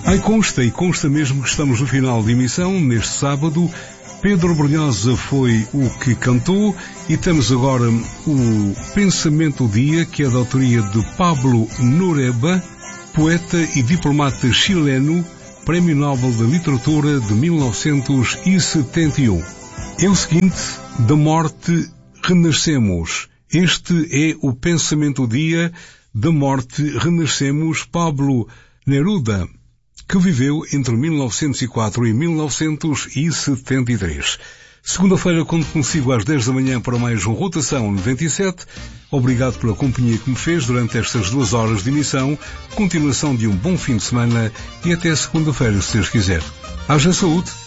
Ai, consta mesmo que estamos no final de emissão, neste sábado. Pedro Brunhosa foi o que cantou e temos agora o Pensamento do Dia, que é da autoria de Pablo Neruda, poeta e diplomata chileno, Prémio Nobel da Literatura de 1971. É o seguinte: da morte renascemos. Este é o Pensamento do Dia, da morte renascemos, Pablo Neruda, que viveu entre 1904 e 1973. Segunda-feira conto consigo às 10 da manhã para mais um Rotação 97. Obrigado pela companhia que me fez durante estas 2 horas de emissão. Continuação de um bom fim de semana e até segunda-feira, se Deus quiser. Haja saúde!